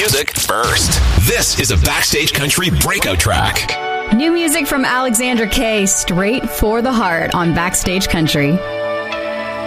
music first. This is a Backstage Country breakout track. New music from Alexandra Kay, Straight for the Heart on Backstage Country.